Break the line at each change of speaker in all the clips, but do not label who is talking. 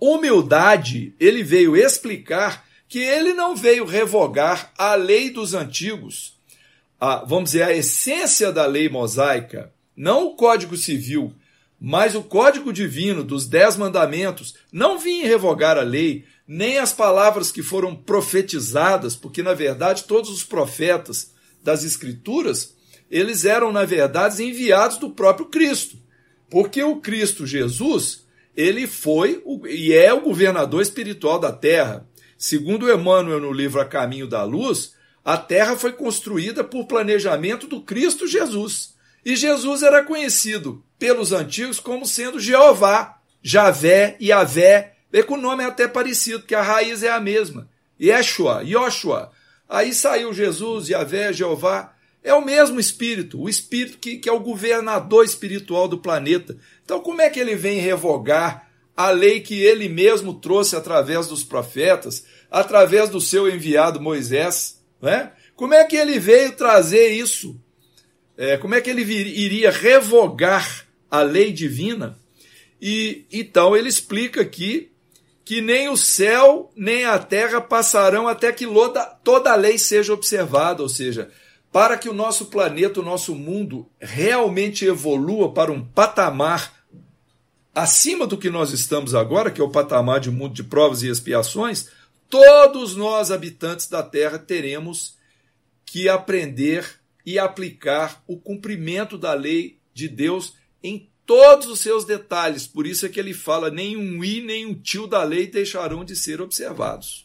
humildade, ele veio explicar que ele não veio revogar a lei dos antigos, vamos dizer, a essência da lei mosaica, não o Código Civil, mas o Código Divino dos 10 mandamentos, não vinha revogar a lei, nem as palavras que foram profetizadas, porque, na verdade, todos os profetas das Escrituras, eles eram, na verdade, enviados do próprio Cristo. Porque o Cristo Jesus, ele foi e é o governador espiritual da terra. Segundo Emmanuel, no livro A Caminho da Luz, a terra foi construída por planejamento do Cristo Jesus. E Jesus era conhecido pelos antigos como sendo Jeová, Javé, Yavé. Vê que o nome é até parecido, porque a raiz é a mesma. Yeshua, Yoshua. Aí saiu Jesus, Yavé, Jeová. É o mesmo Espírito, o Espírito que é o governador espiritual do planeta. Então, como é que ele vem revogar a lei que ele mesmo trouxe através dos profetas, através do seu enviado Moisés? Né? Como é que ele veio trazer isso? Como é que ele iria revogar a lei divina? E então ele explica aqui que nem o céu nem a terra passarão até que toda a lei seja observada, ou seja, para que o nosso planeta, o nosso mundo realmente evolua para um patamar acima do que nós estamos agora, que é o patamar de mundo de provas e expiações, todos nós, habitantes da Terra, teremos que aprender e aplicar o cumprimento da lei de Deus em todos os seus detalhes. Por isso é que ele fala, nem um i, nem um tio da lei deixarão de ser observados.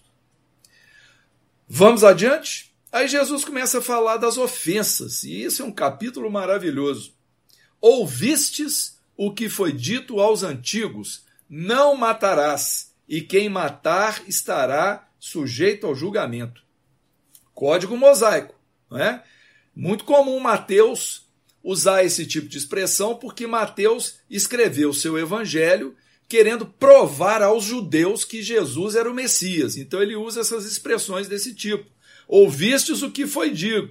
Vamos adiante? Aí Jesus começa a falar das ofensas, e isso é um capítulo maravilhoso. Ouvistes o que foi dito aos antigos, não matarás, e quem matar estará sujeito ao julgamento. Código mosaico, não é? Muito comum Mateus usar esse tipo de expressão, porque Mateus escreveu seu evangelho querendo provar aos judeus que Jesus era o Messias. Então ele usa essas expressões desse tipo. Ouvistes o que foi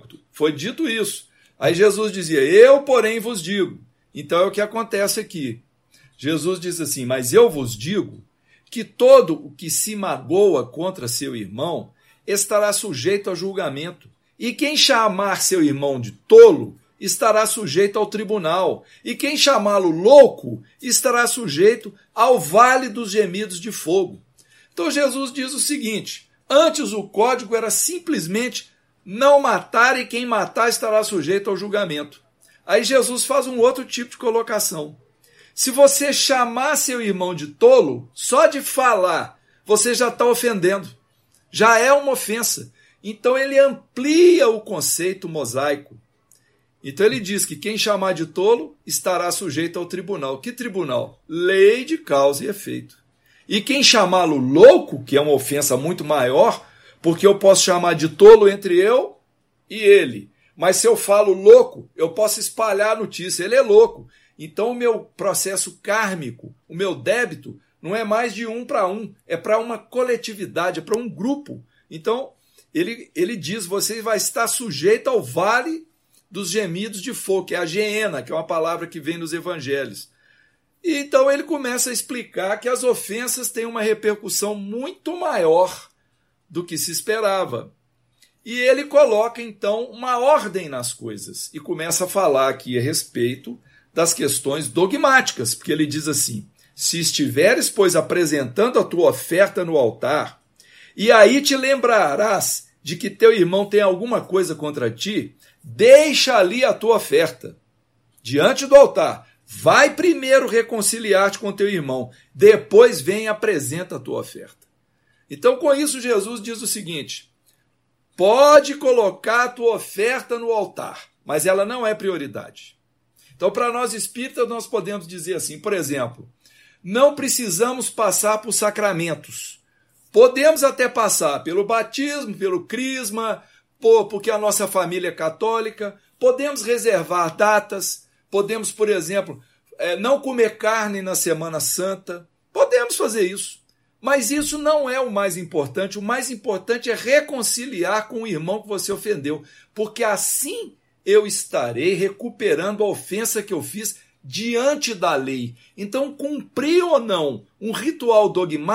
dito isso. Aí Jesus dizia, eu, porém, vos digo. Então é o que acontece aqui. Jesus diz assim, mas eu vos digo que todo o que se magoa contra seu irmão estará sujeito a julgamento. E quem chamar seu irmão de tolo estará sujeito ao tribunal. E quem chamá-lo louco estará sujeito ao vale dos gemidos de fogo. Então Jesus diz o seguinte, antes o código era simplesmente não matar e quem matar estará sujeito ao julgamento. Aí Jesus faz um outro tipo de colocação. Se você chamar seu irmão de tolo, só de falar, você já está ofendendo. Já é uma ofensa. Então ele amplia o conceito mosaico. Então ele diz que quem chamar de tolo estará sujeito ao tribunal. Que tribunal? Lei de causa e efeito. E quem chamá-lo louco, que é uma ofensa muito maior, porque eu posso chamar de tolo entre eu e ele. Mas se eu falo louco, eu posso espalhar a notícia. Ele é louco. Então o meu processo kármico, o meu débito, não é mais de 1 para 1. É para uma coletividade, é para um grupo. Então ele diz, você vai estar sujeito ao vale dos gemidos de fogo, que é a geena, que é uma palavra que vem nos evangelhos. E então ele começa a explicar que as ofensas têm uma repercussão muito maior do que se esperava. E ele coloca, então, uma ordem nas coisas e começa a falar aqui a respeito das questões dogmáticas, porque ele diz assim, se estiveres, pois, apresentando a tua oferta no altar, e aí te lembrarás de que teu irmão tem alguma coisa contra ti, deixa ali a tua oferta, diante do altar. Vai primeiro reconciliar-te com teu irmão, depois vem e apresenta a tua oferta. Então, com isso, Jesus diz o seguinte, pode colocar a tua oferta no altar, mas ela não é prioridade. Então, para nós espíritas, nós podemos dizer assim, por exemplo, não precisamos passar por sacramentos. Podemos até passar pelo batismo, pelo crisma, porque a nossa família é católica, podemos reservar datas, podemos, por exemplo, não comer carne na Semana Santa, podemos fazer isso. Mas isso não é o mais importante é reconciliar com o irmão que você ofendeu, porque assim eu estarei recuperando a ofensa que eu fiz diante da lei. Então, cumprir ou não um ritual dogmático